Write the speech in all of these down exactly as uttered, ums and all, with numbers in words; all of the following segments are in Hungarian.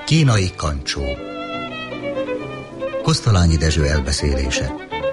Kínai kancsó. Kosztolányi Dezső elbeszélése.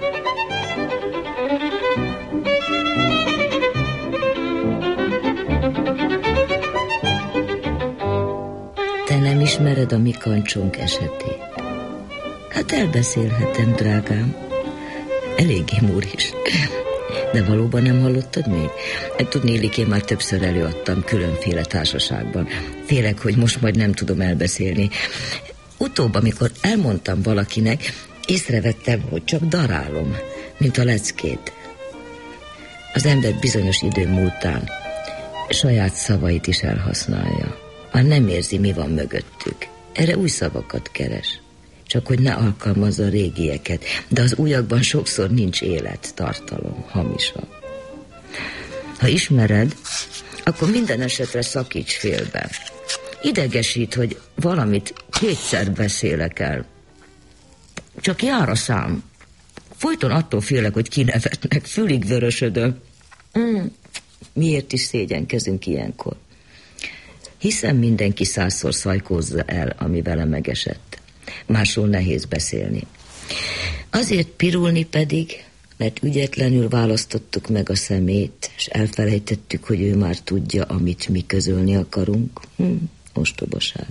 Te nem ismered a mi kancsónk esetét? Hát elbeszélhetem, drágám. Eléggé múris. De valóban nem hallottad még? Tudnélik, én már többször előadtam különféle társaságban. Félek, hogy most majd nem tudom elbeszélni. Utóbb, amikor elmondtam valakinek, észrevettem, hogy csak darálom, mint a leckét. Az ember bizonyos idő múltán saját szavait is elhasználja. Már nem érzi, mi van mögöttük. Erre új szavakat keres. Csak hogy ne alkalmazza a régieket. De az újakban sokszor nincs élet, tartalom, hamisabb. Ha ismered, akkor minden esetre szakíts félbe. Idegesít, hogy valamit kétszer beszélek el. Csak jár a szám. Folyton attól félek, hogy kinevetnek, fülig vörösödöm. Mm, miért is szégyenkezünk ilyenkor? Hiszen mindenki százszor szajkózza el, ami vele megesett. Másról nehéz beszélni. Azért pirulni pedig, mert ügyetlenül választottuk meg a szemét, és elfelejtettük, hogy ő már tudja, amit mi közölni akarunk. Hm, ostobaság.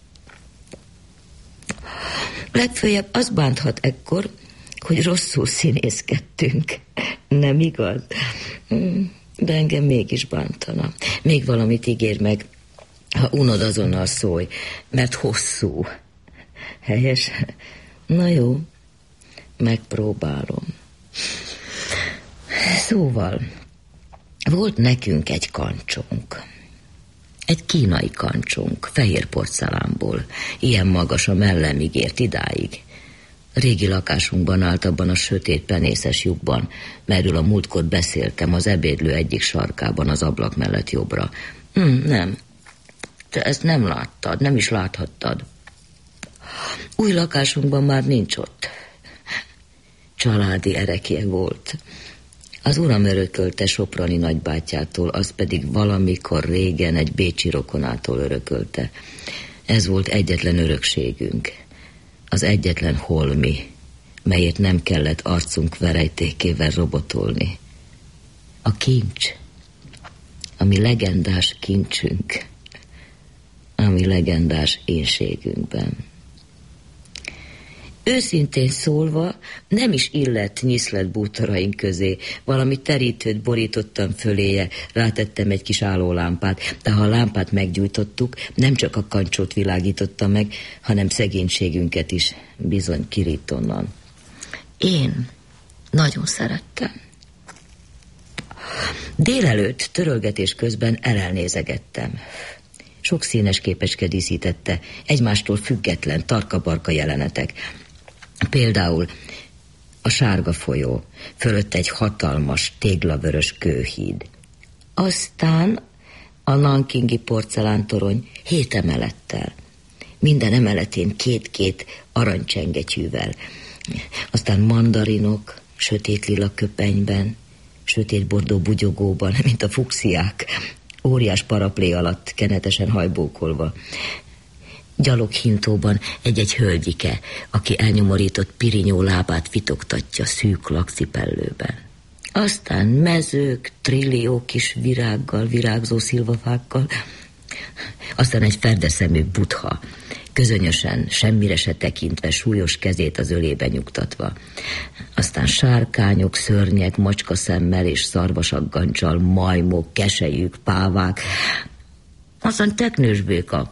Legfőjebb az bánthat ekkor, hogy rosszul színészkedtünk. Nem igaz? Hm, de engem mégis bántana. Még valamit ígér meg, ha unod, azonnal szólj, mert hosszú. Helyes? Na jó, megpróbálom. Szóval, volt nekünk egy kancsónk. Egy kínai kancsónk, fehér porcelánból. Ilyen magas a mellemig ért idáig. Régi lakásunkban állt abban a sötét penészes lyukban, merről a múltkor beszéltem az ebédlő egyik sarkában az ablak mellett jobbra. Hm, nem, te ezt nem láttad, nem is láthattad. Új lakásunkban már nincs ott. Családi erekje volt. Az uram örökölte Soproni nagybátyjától, az pedig valamikor régen egy bécsi rokonától örökölte. Ez volt egyetlen örökségünk. Az egyetlen holmi, melyet nem kellett arcunk verejtékével robotolni. A kincs, ami legendás kincsünk, ami legendás énségünkben. Őszintén szólva, nem is illett nyiszlet bútoraink közé. Valami terítőt borítottam föléje, rátettem egy kis állólámpát, de ha a lámpát meggyújtottuk, nem csak a kancsót világította meg, hanem szegénységünket is, bizony kirít onnan. Én nagyon szerettem. Délelőtt törölgetés közben elelnézegettem. Sok színes képecske díszítette, egymástól független, tarka-barka jelenetek. Például a sárga folyó, fölött egy hatalmas, téglavörös kőhíd. Aztán a nankingi porcelántorony hét emelettel. Minden emeletén két-két aranycsengetyűvel. Aztán mandarinok, sötét lila köpenyben, sötét bordó bugyogóban, mint a fuxiák, óriás paraplé alatt kenetesen hajbókolva. Gyaloghintóban egy-egy hölgyike, aki elnyomorított pirinyó lábát fitoktatja szűk lakcipellőben. Aztán mezők, trillió kis virággal, virágzó szilvafákkal. Aztán egy ferdeszemű buddha, közönösen, semmire se tekintve, súlyos kezét az ölébe nyugtatva. Aztán sárkányok, szörnyek, macskaszemmel és szarvasaggancsal, majmok, keselyük, pávák. Aztán teknősbéka.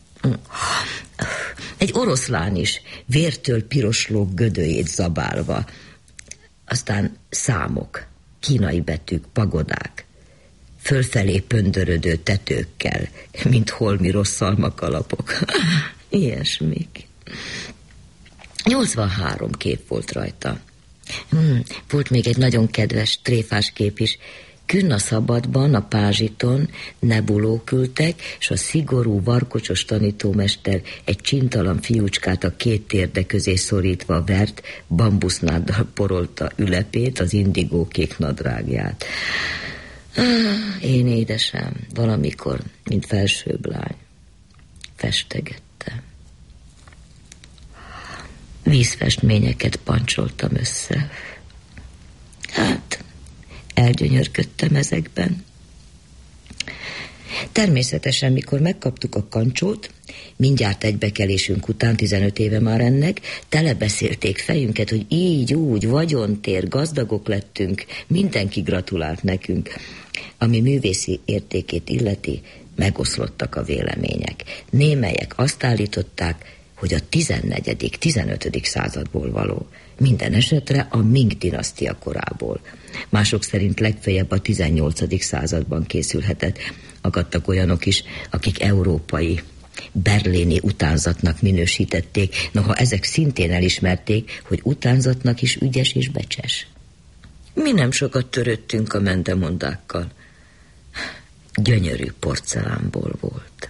Egy oroszlán is, vértől pirosló gödőjét zabálva. Aztán számok, kínai betűk, pagodák, fölfelé pöndörödő tetőkkel, mint holmi rosszalmakalapok. Ilyesmik. nyolcvanhárom kép volt rajta. Hmm, volt még egy nagyon kedves tréfás kép is. Künn a szabadban, a pázsiton nebuló küldtek, és a szigorú, varkocsos tanítómester egy csintalan fiúcskát a két térde közé szorítva vert, bambusznáddal porolta ülepét, az indigó kék nadrágját. Ah, én édesem, valamikor, mint felsőbb lány, festegettem. vízfestményeket pancsoltam össze. Hát, elgyönyörködtem ezekben. Természetesen, mikor megkaptuk a kancsót, mindjárt egybekelésünk után, tizenöt éve már ennek, telebeszélték fejünket, hogy így, úgy, vagyontér, gazdagok lettünk, mindenki gratulált nekünk. Ami művészi értékét illeti, megoszlottak a vélemények. Némelyek azt állították, hogy a tizennegyedik, tizenötödik századból való, minden esetre a Ming dinasztia korából. Mások szerint legfeljebb a tizennyolcadik században készülhetett. Akadtak olyanok is, akik európai, berlini utánzatnak minősítették, noha ezek szintén elismerték, hogy utánzatnak is ügyes és becses. Mi nem sokat törődtünk a mendemondákkal. Gyönyörű porcelánból volt.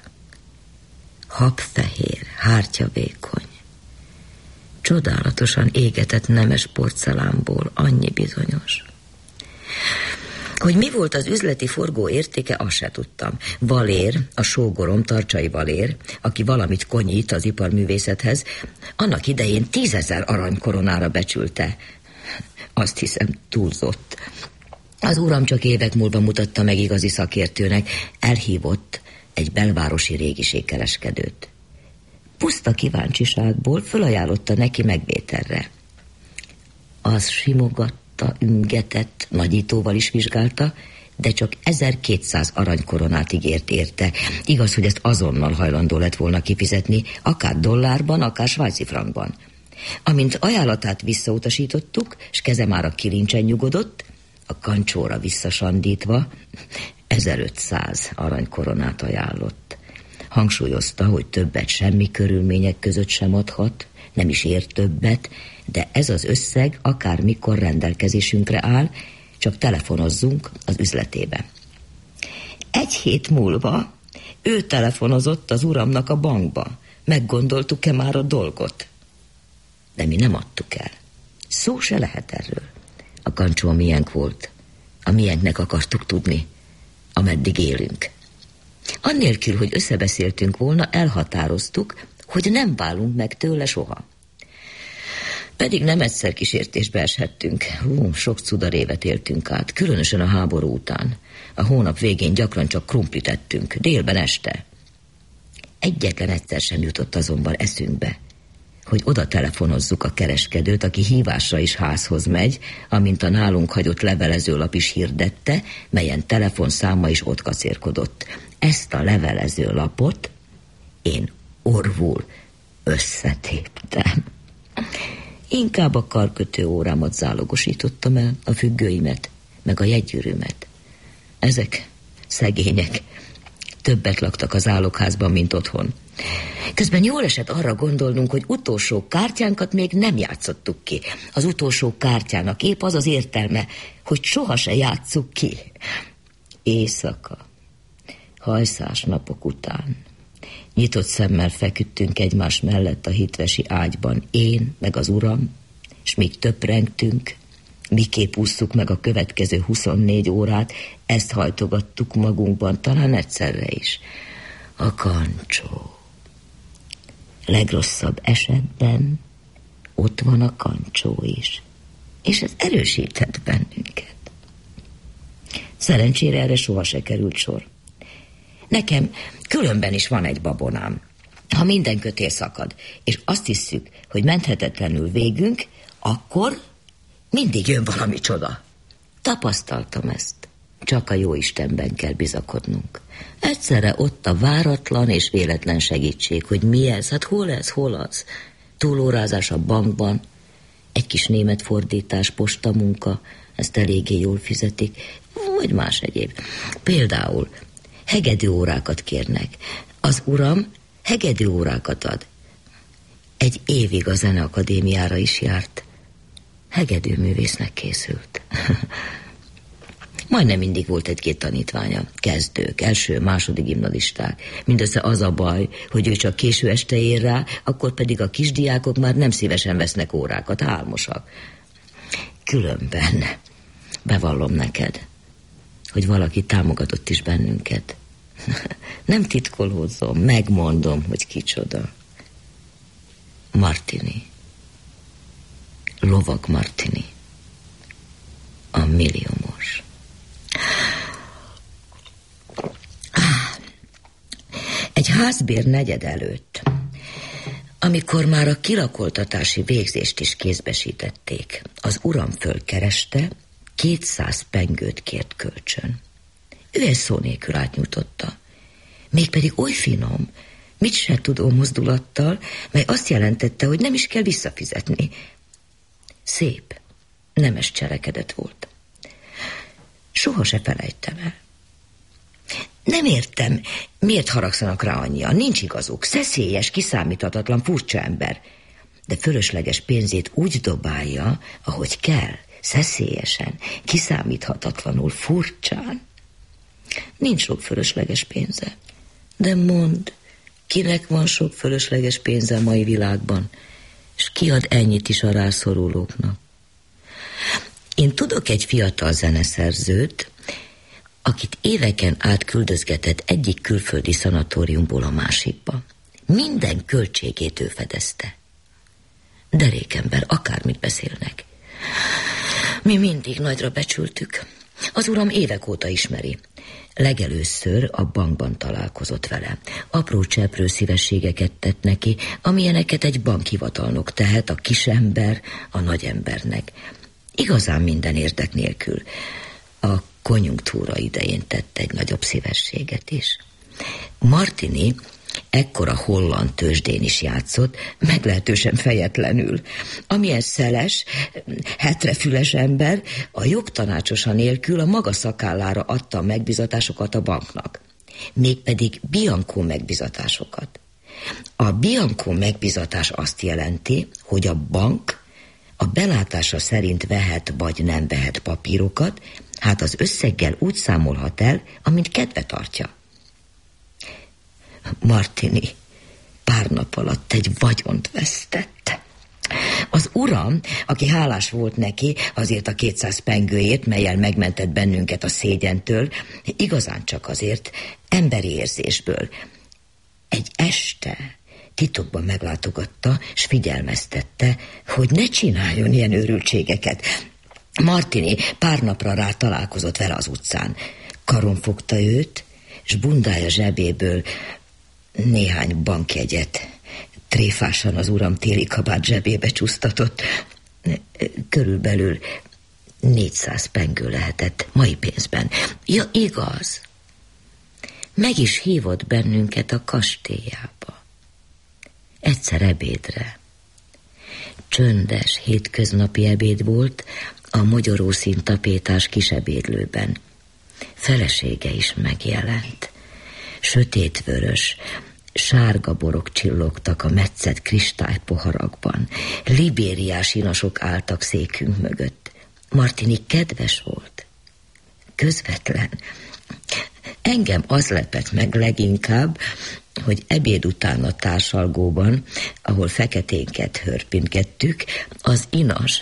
Habfehér, hártyavékony. Csodálatosan égetett nemes porcelánból, annyi bizonyos. Hogy mi volt az üzleti forgó értéke, azt se tudtam. Valér, a sógorom, Tarcsai Valér, aki valamit konyít az iparművészethez, annak idején tízezer aranykoronára becsülte. Azt hiszem, túlzott. Az uram csak évek múlva mutatta meg igazi szakértőnek, elhívott egy belvárosi régiségkereskedőt. Puszta kíváncsiságból fölajánlotta neki megvételre. Az simogatta, üngetett, nagyítóval is vizsgálta, de csak ezerkétszáz aranykoronát ígért érte. Igaz, hogy ezt azonnal hajlandó lett volna kifizetni, akár dollárban, akár svájci frankban. Amint ajánlatát visszautasítottuk, s keze már a kilincsen nyugodott, a kancsóra visszasandítva ezerötszáz aranykoronát ajánlott. Hangsúlyozta, hogy többet semmi körülmények között sem adhat, nem is ér többet, de ez az összeg akármikor rendelkezésünkre áll, csak telefonozzunk az üzletébe. Egy hét múlva ő telefonozott az uramnak a bankba. Meggondoltuk-e már a dolgot? De mi nem adtuk el. Szó se lehet erről. A kancsó a miénk volt. A miénknek akartuk tudni, ameddig élünk. Annélkül, hogy összebeszéltünk volna, elhatároztuk, hogy nem válunk meg tőle soha. Pedig nem egyszer kísértésbe eshettünk. Hú, sok cudarévet éltünk át, különösen a háború után. A hónap végén gyakran csak krumplit ettünk, délben este. Egyetlen egyszer sem jutott azonban eszünkbe, hogy oda telefonozzuk a kereskedőt, aki hívásra is házhoz megy, amint a nálunk hagyott levelezőlap is hirdette, melyen telefonszáma is ott kacérkodott. Ezt a levelezőlapot én orvul összetéptem. Inkább a karkötő órámat zálogosítottam el, a függőimet, meg a jegygyűrűmet. Ezek szegények többet laktak az álokházban, mint otthon. Közben jól esett arra gondolnunk, hogy utolsó kártyánkat még nem játszottuk ki. Az utolsó kártyának épp az az értelme, hogy soha se játsszuk ki. Éjszaka, hajszás napok után nyitott szemmel feküdtünk egymás mellett a hitvesi ágyban, én meg az uram, s míg töprengtünk, miképp ússzuk meg a következő huszonnégy órát, ezt hajtogattuk magunkban, talán egyszerre is. A kancsó. Legrosszabb esetben ott van a kancsó is, és ez erősített bennünket. Szerencsére erre soha se került sor. Nekem különben is van egy babonám. Ha minden kötél szakad, és azt hisszük, hogy menthetetlenül végünk, akkor mindig jön valami csoda. Tapasztaltam ezt. Csak a jóistenben kell bizakodnunk. Egyszerre ott a váratlan és véletlen segítség, hogy mi ez, hát hol ez, hol az. Túlórázás a bankban, egy kis német fordítás, postamunka, ezt eléggé jól fizetik, vagy más egyéb. Például hegedű órákat kérnek. Az uram hegedű órákat ad. Egy évig a Zeneakadémiára is járt. Hegedűművésznek készült. Majdnem mindig volt egy-két tanítványa, kezdők, első, második gimnazisták. Mindössze az a baj, hogy ő csak késő este ér rá, akkor pedig a kisdiákok már nem szívesen vesznek órákat, álmosak. Különben bevallom neked, hogy valaki támogatott is bennünket. Nem titkolózom, megmondom, hogy kicsoda. Martini. Lovag Martini. A milliómos. Egy házbér negyed előtt, amikor már a kirakoltatási végzést is kézbesítették, az uram fölkereste, kétszáz pengőt kért kölcsön. Ő egy szó nélkül átnyújtotta, mégpedig oly finom, mit se tudó mozdulattal, mely azt jelentette, hogy nem is kell visszafizetni. Szép, nemes cselekedet volt. Soha se felejtem el. Nem értem, miért haragszanak rá annyian, nincs igazuk, szeszélyes, kiszámíthatatlan, furcsa ember. De fölösleges pénzét úgy dobálja, ahogy kell, szeszélyesen, kiszámíthatatlanul, furcsán. Nincs sok fölösleges pénze. De mondd, kinek van sok fölösleges pénze a mai világban, és ki ad ennyit is a rászorulóknak? Én tudok egy fiatal zeneszerzőt, akit éveken át küldözgetett egyik külföldi szanatóriumból a másikba. Minden költségét ő fedezte. Derékember, akármit beszélnek. Mi mindig nagyra becsültük. Az uram évek óta ismeri. Legelőször a bankban találkozott vele. Apró cseprő szívességeket tett neki, amilyeneket egy bankhivatalnok tehet a kisember a nagyembernek. Igazán minden érdek nélkül. A konjunktúra idején tett egy nagyobb szívességet is. Martini ekkora holland tőzsdén is játszott, meglehetősen fejetlenül. Amilyen szeles, hetrefüles ember, a jogtanácsosa nélkül a maga szakállára adta a megbizatásokat a banknak. Mégpedig Bianco megbizatásokat. A Bianco megbizatás azt jelenti, hogy a bank a belátása szerint vehet vagy nem vehet papírokat, hát az összeggel úgy számolhat el, amint kedve tartja. Martini pár nap alatt egy vagyont vesztett. Az uram, aki hálás volt neki azért a kétszáz pengőért, mellyel megmentett bennünket a szégyentől, igazán csak azért, emberi érzésből, egy este titokban meglátogatta, s figyelmeztette, hogy ne csináljon ilyen őrültségeket. Martini pár napra rá találkozott vele az utcán. Karon fogta őt, s bundája zsebéből néhány bankjegyet tréfásan az uram téli kabát zsebébe csúsztatott. Körülbelül négyszáz pengő lehetett mai pénzben. Ja, igaz. Meg is hívott bennünket a kastélyába. Egyszer ebédre. Csöndes, hétköznapi ebéd volt a mogyorószín tapétás kisebédlőben. Felesége is megjelent. Sötétvörös, sárga borok csillogtak a metszett kristálypoharakban. Libériás inasok álltak székünk mögött. Martini kedves volt. Közvetlen. Engem az lepett meg leginkább, hogy ebéd után a társalgóban, ahol feketénket hörpintgettük, az inas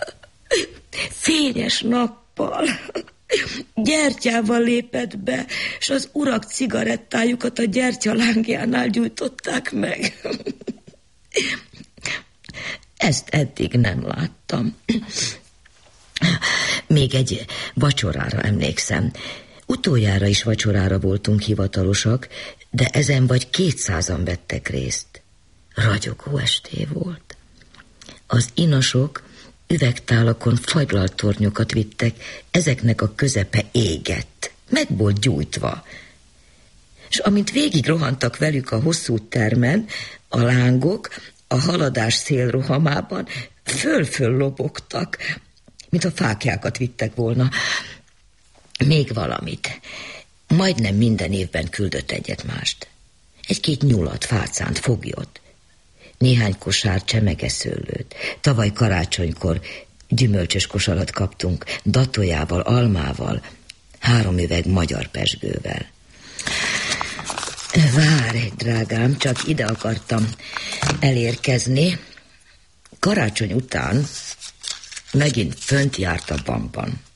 fényes nappal gyertyával lépett be, és az urak cigarettájukat a gyertya lángjánál gyújtották meg. Ezt eddig nem láttam. Még egy vacsorára emlékszem. Utoljára is vacsorára voltunk hivatalosak, de ezen vagy kétszázan vettek részt. Ragyogó esté volt. Az inasok üvegtálakon fagylalt tornyokat vittek, ezeknek a közepe égett, meg volt gyújtva. És amint végig rohantak velük a hosszú termen, a lángok a haladás szélrohamában föl-föl lobogtak, mint a fáklyákat vittek volna. Még valamit. Majdnem minden évben küldött egyet mást. Egy-két nyulat, fácánt, foglyot. Néhány kosár csemegeszőlőt. Tavaly karácsonykor gyümölcsös kosarat kaptunk, datójával, almával, három üveg magyar pezsgővel. Várj, drágám, csak ide akartam elérkezni. Karácsony után megint fönt járt a bankban.